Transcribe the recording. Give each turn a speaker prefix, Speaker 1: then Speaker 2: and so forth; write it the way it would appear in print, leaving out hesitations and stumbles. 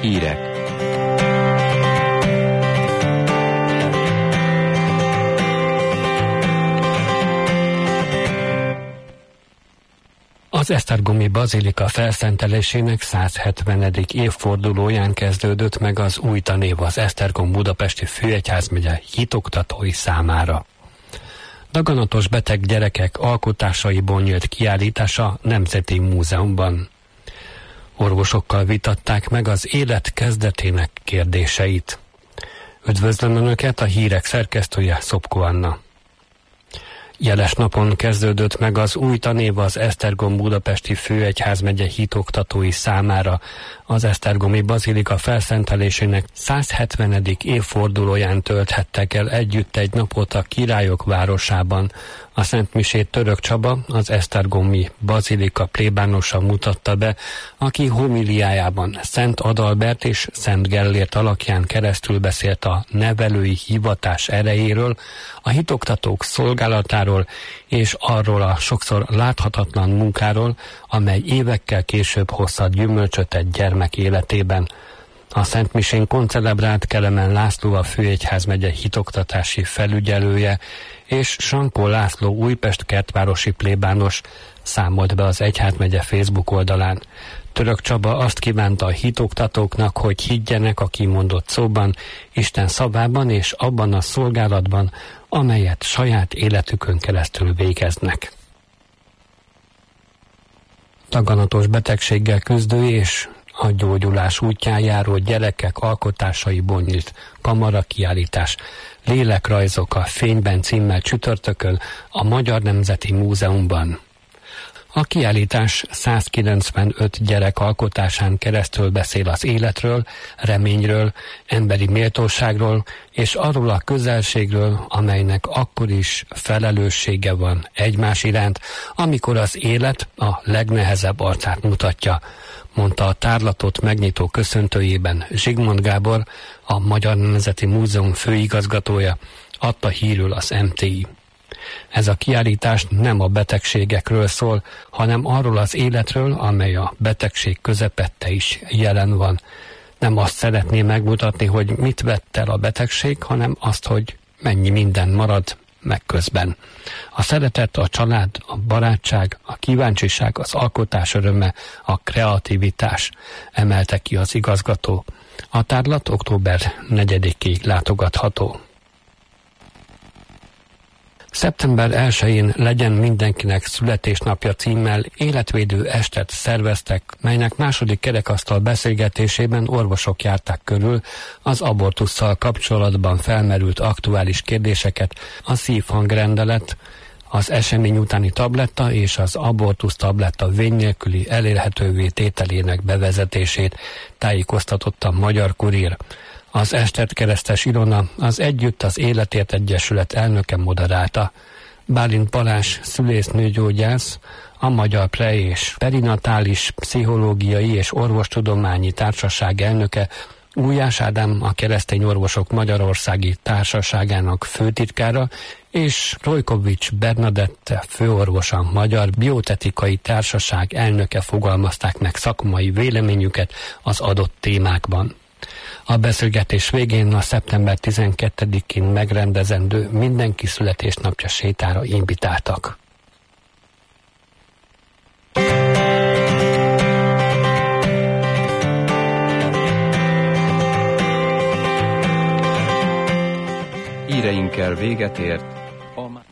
Speaker 1: Hírek.
Speaker 2: Az esztergomi bazilika felszentelésének 170. évfordulóján kezdődött meg az új tanév az Esztergom-Budapesti Főegyházmegye hitoktatói számára. Daganatos beteg gyerekek alkotásaiból nyílt kiállítása Nemzeti Múzeumban. Orvosokkal vitatták meg az élet kezdetének kérdéseit. Üdvözlöm Önöket, a hírek szerkesztője Szopko Anna. Jeles napon kezdődött meg az új tanév az Esztergom-Budapesti Főegyházmegye hitoktatói számára. Az esztergomi bazilika felszentelésének 170. évfordulóján tölthettek el együtt egy napot a Királyok városában. A szentmisét Török Csaba, az esztergomi bazilika plébánosa mutatta be, aki homiliájában Szent Adalbert és Szent Gellért alakján keresztül beszélt a nevelői hivatás erejéről, a hitoktatók szolgálatáról és arról a sokszor láthatatlan munkáról, amely évekkel később hozhat gyümölcsöt egy gyermek életében. A szentmisén koncelebrált Kelemen László, a Főegyházmegye hitoktatási felügyelője, és Sankó László újpest kertvárosi plébános számolt be az egyházmegye Facebook oldalán. Török Csaba azt kívánta a hitoktatóknak, hogy higgyenek a kimondott szóban, Isten szavában és abban a szolgálatban, amelyet saját életükön keresztül végeznek. Daganatos betegséggel küzdő és a gyógyulás útján járó gyerekek alkotásaiból nyílt kamarakiállítás Lélekrajzok a fényben címmel csütörtökön a Magyar Nemzeti Múzeumban. A kiállítás 195 gyerek alkotásán keresztül beszél az életről, reményről, emberi méltóságról és arról a közelségről, amelynek akkor is felelőssége van egymás iránt, amikor az élet a legnehezebb arcát mutatja, mondta a tárlatot megnyitó köszöntőjében Zsigmond Gábor, a Magyar Nemzeti Múzeum főigazgatója, adta hírül az MTI. Ez a kiállítás nem a betegségekről szól, hanem arról az életről, amely a betegség közepette is jelen van. Nem azt szeretné megmutatni, hogy mit vett el a betegség, hanem azt, hogy mennyi minden marad meg közben. A szeretet, a család, a barátság, a kíváncsiság, az alkotás öröme, a kreativitás, emelte ki az igazgató. A tárlat október 4-ig látogatható. Szeptember 1-én legyen mindenkinek születésnapja címmel életvédő estet szerveztek, melynek második kerekasztal beszélgetésében orvosok járták körül az abortusszal kapcsolatban felmerült aktuális kérdéseket, a szívhangrendelet, az esemény utáni tabletta és az abortusz tabletta vény nélküli elérhetővé tételének bevezetését, tájékoztatott a Magyar Kurír. Az estet Keresztes Ilona, az Együtt az Életért Egyesület elnöke moderálta. Bálint Balázs szülésznőgyógyász, a Magyar Pre- és Perinatális Pszichológiai és Orvostudományi Társaság elnöke, Újás Ádám, a Keresztény Orvosok Magyarországi Társaságának főtitkára, és Rojkovics Bernadette főorvos, a Magyar Biotetikai Társaság elnöke fogalmazták meg szakmai véleményüket az adott témákban. A beszélgetés végén a szeptember 12-én megrendezendő mindenki születésnapja sétára invitáltak.
Speaker 1: Híreinkkel véget ért